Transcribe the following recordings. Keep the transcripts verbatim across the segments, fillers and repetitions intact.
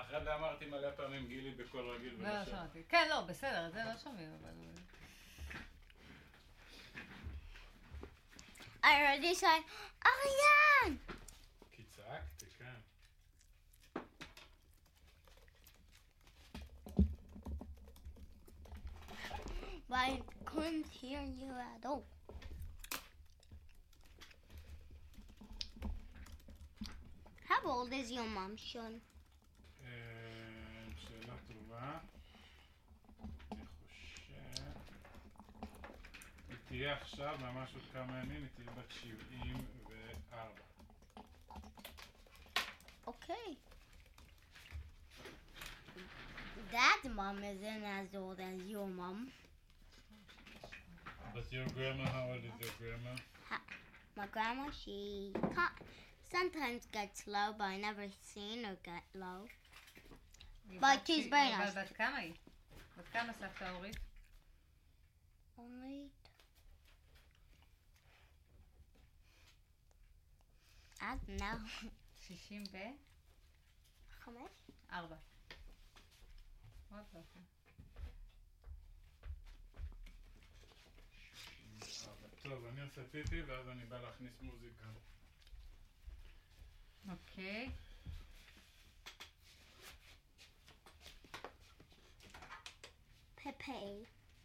אחרי זה אמרתי מלא פעמים גילי בקול רגיל ולא לא שם. שמעתי. כן, לא, בסדר, את זה לא שומעים, אבל... I already said, אריאן! כי צעקתי, כן. But I couldn't hear you at all. How old is your mom, Sean? שאלה טובה. אני חושב... היא תהיה עכשיו, ממש עוד כמה ימים, היא תהיה בת שבעים וארבע. Okay. Dad's mom isn't as old as your mom. But your grandma, how old is your grandma? My grandma, she can't, sometimes gets low, but I never seen her get low. But she's very nice. בת כמה היא? בת כמה סבתא אורית? Only... I don't know. שישים ו... חמש? ארבע. עוד לא. טוב, אני עושה פיפי ואז אני בא להכניס מוזיקה. אוקיי. Pepe.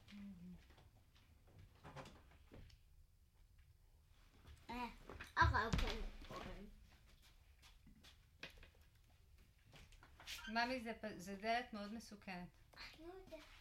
Eh, I'll open it for him. ממי, זה דלת מאוד מסוכנת. I know that.